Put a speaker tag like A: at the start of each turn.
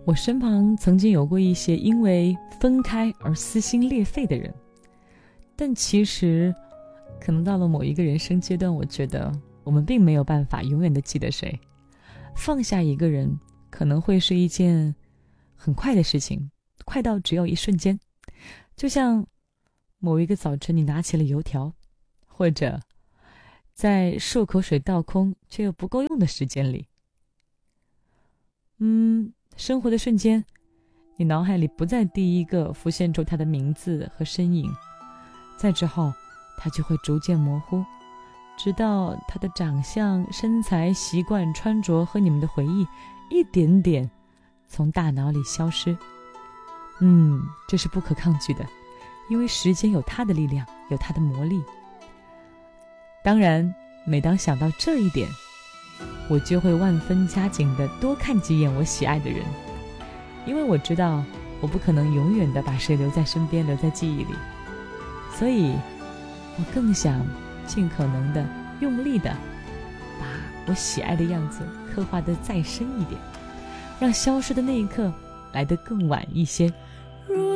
A: 我身旁曾经有过一些因为分开而撕心裂肺的人，但其实可能到了某一个人生阶段，我觉得我们并没有办法永远的记得谁。放下一个人可能会是一件很快的事情，快到只有一瞬间，就像某一个早晨你拿起了油条，或者在漱口水倒空却又不够用的时间里。生活的瞬间，你脑海里不再第一个浮现出他的名字和身影，再之后他就会逐渐模糊，直到他的长相、身材、习惯、穿着和你们的回忆一点点从大脑里消失。这是不可抗拒的，因为时间有它的力量，有它的魔力。当然，每当想到这一点，我就会万分加紧地多看几眼我喜爱的人，因为我知道我不可能永远地把谁留在身边，留在记忆里，所以我更想尽可能地用力地把我喜爱的样子刻画得再深一点，让消失的那一刻来得更晚一些。